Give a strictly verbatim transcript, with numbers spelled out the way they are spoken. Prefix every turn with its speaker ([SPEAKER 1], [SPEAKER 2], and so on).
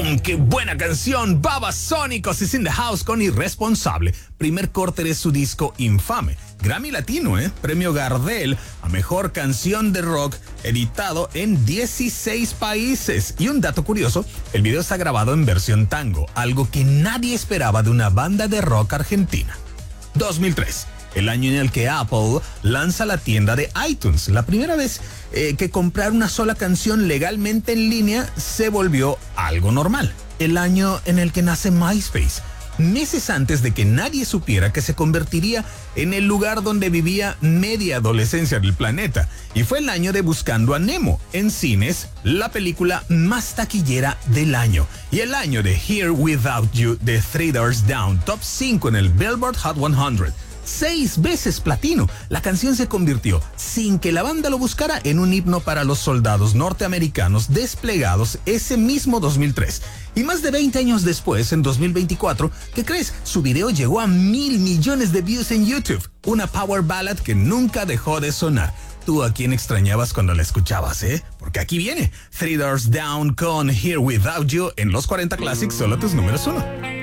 [SPEAKER 1] ¡Boom! ¡Qué buena canción! Babasónicos is in the house con Irresponsable. Primer corte de su disco Infame. Grammy Latino, ¿eh? Premio Gardel a Mejor Canción de Rock, editado en dieciséis países. Y un dato curioso, el video está grabado en versión tango, algo que nadie esperaba de una banda de rock argentina. dos mil tres. El año en el que Apple lanza la tienda de iTunes. La primera vez eh, que comprar una sola canción legalmente en línea se volvió algo normal. El año en el que nace MySpace. Meses antes de que nadie supiera que se convertiría en el lugar donde vivía media adolescencia del planeta. Y fue el año de Buscando a Nemo, en cines, la película más taquillera del año. Y el año de Here Without You de Three Doors Down, top cinco en el Billboard Hot cien. Seis veces platino. La canción se convirtió, sin que la banda lo buscara, en un himno para los soldados norteamericanos desplegados ese mismo dos mil tres. Y más de veinte años después, en dos mil veinticuatro, ¿qué crees? Su video llegó a mil millones de views en YouTube. Una power ballad que nunca dejó de sonar. ¿Tú a quién extrañabas cuando la escuchabas, eh? Porque aquí viene Three Doors Down con Here Without You en los cuarenta Classics, solo tus números uno.